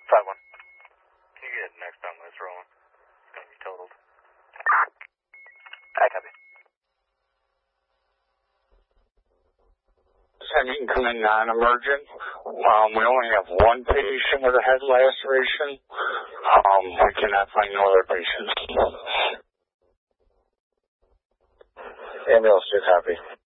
5-1. Can you get next on this rolling? It's going to be totaled. I copy. You can come in non-emergent. We only have one patient with a head laceration. We cannot find no other patients. Ambulance 2 copy.